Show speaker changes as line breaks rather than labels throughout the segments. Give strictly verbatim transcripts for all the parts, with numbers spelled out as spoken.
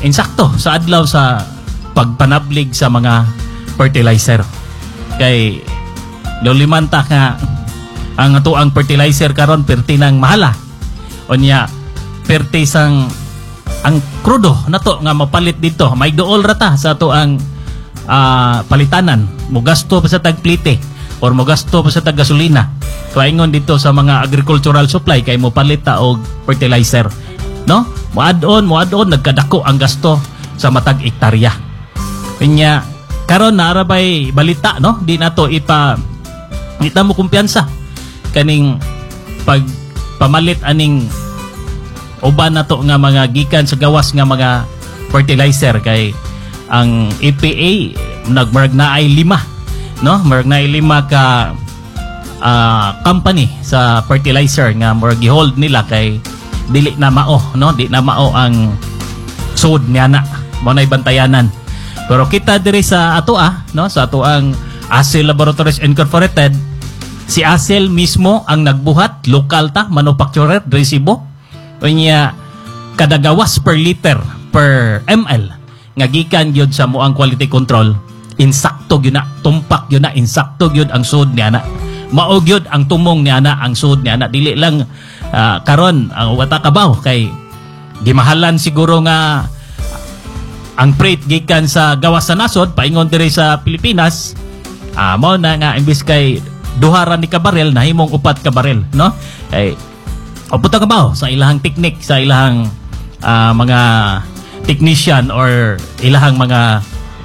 insakto sa adlaw sa pagpanablig sa mga fertilizer. Kay lulimanta nga ang ato ang fertilizer karon perti nang mahala. Unya perti sang ang krudo nato nga mapalit dito. May dool rata sa ato ang uh, palitanan. Mugasto pa sa tagplite or mugasto pa sa tag gasolina. Kaingon dito sa mga agricultural supply kay mo palit ta og fertilizer. No? Muad-on, muad-on nagkadako ang gasto sa matag ektarya. Kanya karon na arabay balita, no? Di nato ipa kita mo kumpiyansa kaning pag pamalit aning uban nato nga mga gikan sa gawas nga mga fertilizer kay ang E P A nagmarag na ay lima, no? Marag na ay lima ka uh, company sa fertilizer nga marag gi-hold nila kay dili na mao, no? Di na mao ang sud niya na mo nay bantayanan. Pero kita diri sa ato ah, no, sa ato ang A S E L Laboratories Incorporated, si A S E L mismo ang nagbuhat, lokal ta, manufacturer, resibo. Unya kada gawas per liter per ml nga gikan gyud sa moang quality control, insakto gyud na, tumpak gyud na, insakto gyud ang sud ni ana. Mao gyud ang tumong ni ana ang sud ni ana, dili lang uh, karon ang uh, wata kabaw kay gimahalan siguro nga ang freight gikan sa gawas sa nasod paingon diri sa Pilipinas, ah mao na nga imbis kay duharan ni ka barel nahimong upat ka barel, no? Ay uputa ka ba sa ilahang teknik, sa ilahang uh, mga technician or ilahang mga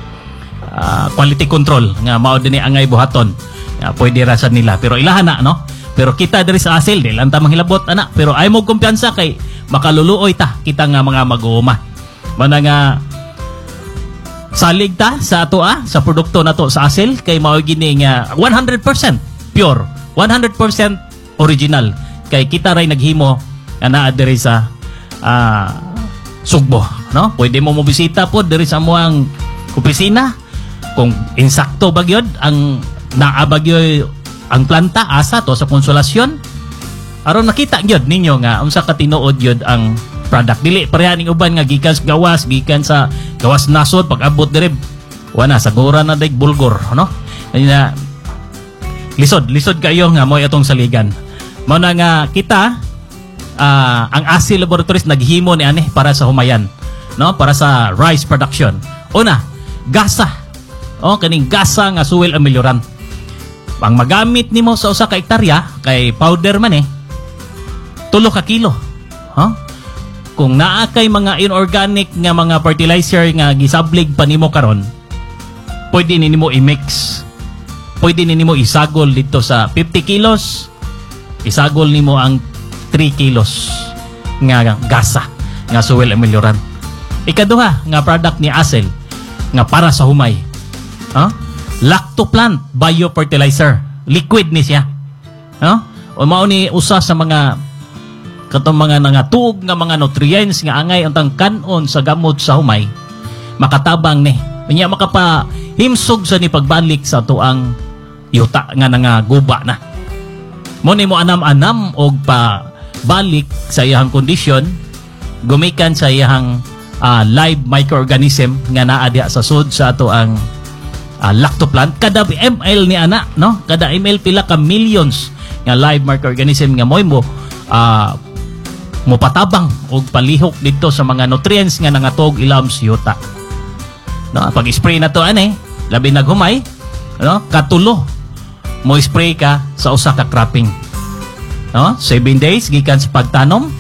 uh, quality control nga mao dinhi angay buhaton nga pwede rasan nila pero ilahan na, no? Pero kita diri sa A S E L di lang ta manghilabot ana, pero ay mo kumpiyansa kay makaluluoy ta kita nga mga mag-uuma. Mana nga salig ta sa ato ah, sa produkto nato sa A S E L kay mao gini nga one hundred percent pure, one hundred percent original kay kita ray naghimo nga naa diri sa uh, Sugbo, no? Pwede mo mo bisita po diri sa amuang opisina kung insakto ba gyud ang naa ba gyud ang planta asa to sa konsolasyon aron nakita gyud ninyo nga unsa ka tinuod gyud ang product. Dili pareha ning uban nga gikan sa gawas, gikan sa gawas nasod pag abot diri wala sagura na day bulgor, no? Kanya lisod, lisod kayo nga mo atong saligan. Mao na nga kita uh, ang A S E L Laboratories naghimo ni ani para sa humayan, no? Para sa rice production. Una, gasa. Oh, kaning gasa nga soil ameliorant. Ang magamit nimo sa usa ka hektarya kay powder man eh tulo ka kilo. Huh? Kung naa kay mga inorganic nga mga fertilizer nga gisablig pa nimo karon, pwede nimo i-mix. Pwede nimo isagol dito sa fifty kilos. Isagol nimo ang three kilos nga gasa nga soil ameliorant. Ikaduha nga product ni A S E L nga para sa humay. Huh? Lactoplant biofertilizer. Liquid ni siya. Huh? O mao ni usa sa mga katong mga nangatug nga mga nutrients nga angay untang kanon sa gamot sa humay makatabang ni unya makapa himsog sa ni pagbalik sa tuang yuta nga nangaguba na mo ni mo anam-anam og pa balik sa iyang kondisyon gumikan sa iyang uh, live microorganism nga naa diha sa sud sa ato ang uh, lactoplant kada ml ni ana, no? Kada ml pila ka millions nga live microorganism nga moy mo uh, mupatabang og palihok dito sa mga nutrients nga nangatog ilawom sa yuta. No, pag spray na to ani, labi naghumay, no? Katulo mo spray ka sa usa ka cropping. No? seven days gikan sa pagtanom.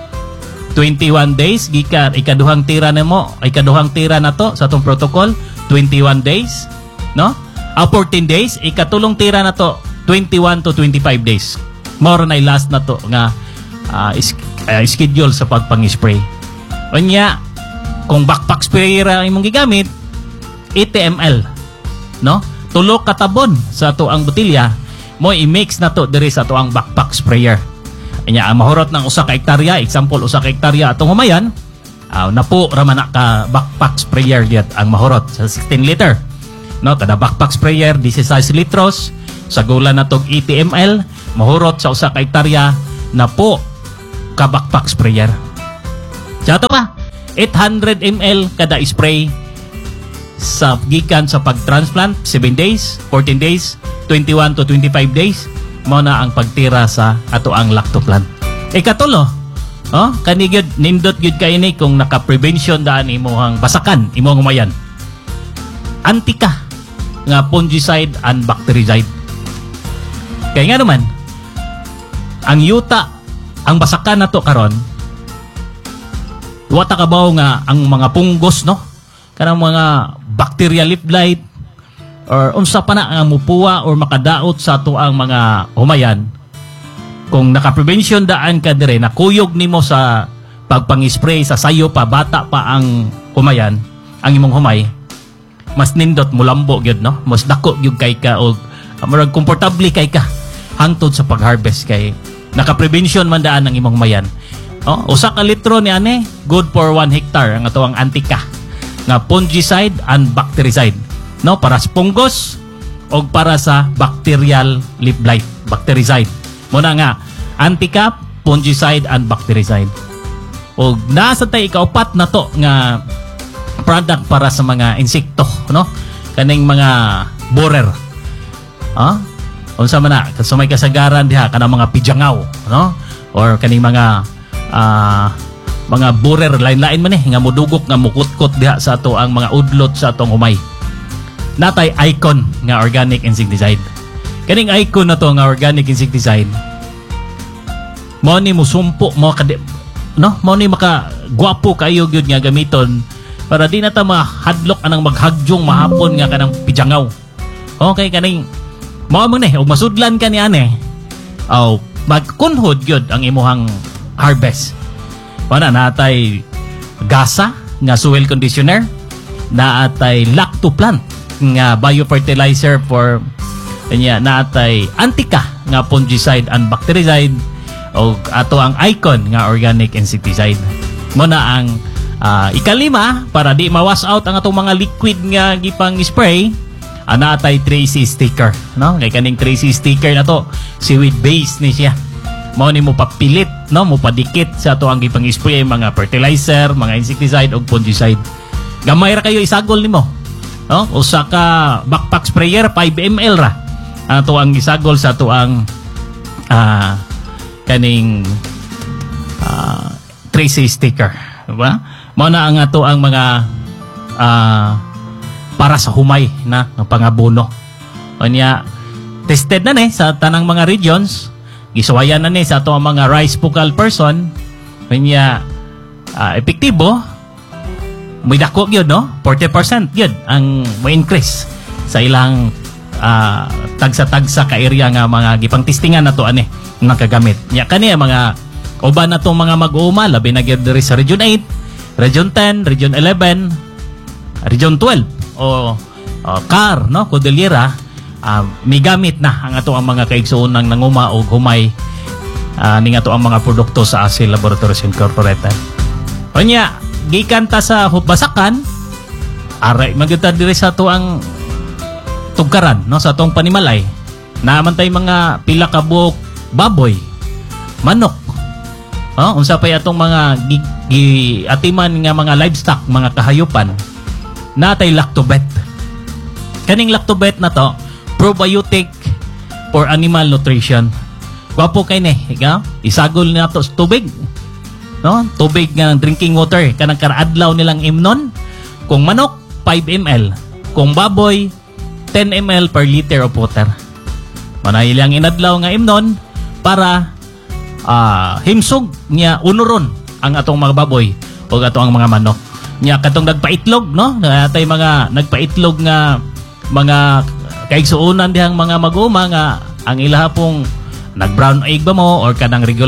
twenty-one days gikan ikaduhang tira nimo, ikaduhang tira na to sa atong protocol, twenty-one days, no? Ah, fourteen days, ikatulong tira na to, twenty-one to twenty-five days. More na last na to nga uh, is Uh, schedule sa pagpang-spray. Unya, kung backpack sprayer ang imong gigamit, eighty milliliters, no? Tulo katabon sa ato ang botilya, mo i-mix na to diri sa ato ang backpack sprayer. Unya, ang mahurot ng usa ka hektarya, example usa ka hektarya atong humayan, uh, napo ra man ka backpack sprayer diat ang mahurot sa sixteen liter. No, kada backpack sprayer sixteen litros, sa gula na tog eighty milliliters, mahurot sa usa ka hektarya napo ka backpack sprayer. Sa ato pa, eight hundred milliliters kada spray sa gikan sa pag-transplant, seven days, fourteen days, twenty-one to twenty-five days mao na ang pagtira sa ato ang lactoplant. Ikatulo, oh, kani gyud nindot gyud kay ni kung naka-prevention daan imong basakan, imong humayan. Antika nga fungicide and bactericide. Kaya nga naman, ang yuta, ang basakan nato karon, wata kabaw nga ang mga punggos, no? Kanang mga bacterial leaf blight or unsa pa na ang mupuwa or makadaot sa ato ang mga humayan. Kung naka-prevention daan ka dire, nakuyog nimo sa pagpang-spray sa sayo pa, bata pa ang humayan, ang imong humay, mas nindot mulambo gyud, no? Mas dako gyud kay ka og murag komportable kay ka hangtod sa pag-harvest kay naka-prevention man daan ang imong humayan. Oh, usa ka litro ni ane good for one hectare ang ato ang Antika nga fungicide and bactericide, no? Para sa punggos o para sa bacterial leaf blight, bactericide. Muna nga, Antika, fungicide and bactericide. O nasa tay ikaupat na to nga product para sa mga insekto, no? Kaning mga borer. Ah? Unsa man na, sa may kasagaran diha kanang mga pijangaw, no? Or kaning mga uh, mga borer lain-lain man eh nga mudugok nga mukutkot diha sa ato ang mga udlot sa atong humay. Natay Icon nga organic insecticide. Kaning Icon na to nga organic insecticide, mo ni musumpo mo kadi, no? Mo ni maka gwapo kayo gyud nga gamiton para di na ta mahadlok anang maghagjong mahapon nga kanang pijangaw. Okay, kaning mao mo ni og masudlan ka ni ane. Aw magkunhod gyud ang imuhang harvest. Wala natay gasa nga soil conditioner, naatay lactoplant nga biofertilizer for kanya, naatay Antika nga fungicide and bactericide, o ato ang Icon nga organic insecticide. Mo na ang uh, ikalima para di ma-wash out ang atong mga liquid nga gipang spray. Ana tay three C sticker, no? Kay kaning three C sticker na to, seaweed base ni siya. Mao ni mo papilit, no? Mo padikit sa ato ang gipang spray mga fertilizer, mga insecticide ug fungicide. Gamay ra kayo isagol nimo, no? Usa ka backpack sprayer five milliliters ra. Ato ang isagol sa ato ang uh, kaning uh, three C sticker, diba? Mao na ang ato ang mga uh, para sa humay na ng pangabono. Kanya tested na ni sa tanang mga regions, gisuwayan na ni sa ato ang mga rice focal person. Kanya uh, epektibo, may dako gyud, no? forty percent gyud ang may increase sa ilang uh, tagsa-tagsa ka area nga mga gipang testingan nato ani nakagamit. Nya kani mga uban natong mga mag-uuma labi na gyud diri sa Region eight, Region ten, Region eleven, Region twelve o uh, C A R, no? Cordillera, uh, may gamit na ang ato ang mga kaigsuonang nanguma o humay uh, ning ato ang mga produkto sa A S I Laboratories Incorporated. Kanya gikan ta sa basakan, aray magyud diri sa ato ang tugkaran, no? Sa atong panimalay naman tay mga pila ka buok baboy, manok, oh, unsa pa atong mga gi, gi, atiman nga mga livestock, mga kahayupan, natay lactobet. Kaning lactobet na to, probiotic for animal nutrition. Wapo kay ni, ikaw, isagol na to sa tubig, no? Tubig nga drinking water, kanang karaadlaw nilang imnon. Kung manok, five milliliters. Kung baboy, ten milliliters per liter of water. Manailang inadlaw nga imnon para uh, himsog niya unuron ang atong mga baboy o atong mga manok. Nya katong nagpaitlog, no? Natay mga nagpaitlog nga mga kaigsuonan dihang mga mag-uma nga ang ilaha pong nag brown egg ba mo or kanang regular